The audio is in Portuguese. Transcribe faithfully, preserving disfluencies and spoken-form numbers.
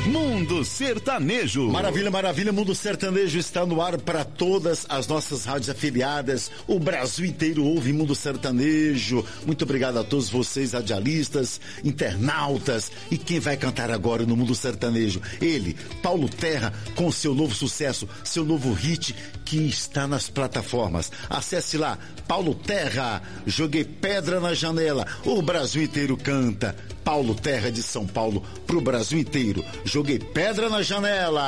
Mundo Sertanejo. Maravilha, maravilha. Mundo Sertanejo está no ar para todas as nossas rádios afiliadas. O Brasil inteiro ouve Mundo Sertanejo. Muito obrigado a todos vocês, radialistas, internautas. E quem vai cantar agora no Mundo Sertanejo? Ele, Paulo Terra, com seu novo sucesso, seu novo hit que está nas plataformas. Acesse lá, Paulo Terra, Joguei Pedra na Janela. O Brasil inteiro canta. Paulo Terra de São Paulo pro Brasil inteiro. Joguei Pedra na Janela.